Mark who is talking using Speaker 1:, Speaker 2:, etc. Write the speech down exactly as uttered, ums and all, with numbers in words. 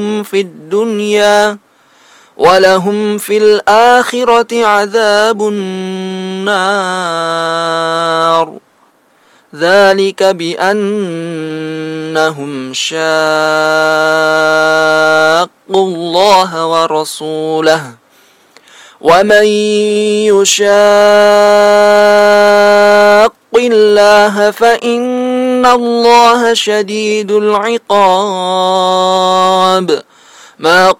Speaker 1: في الدنيا ولهم في الآخرة عذاب النار ذلك بأنهم شاقوا الله ورسوله ومن يشاق الله فإن الله شديد العقاب ما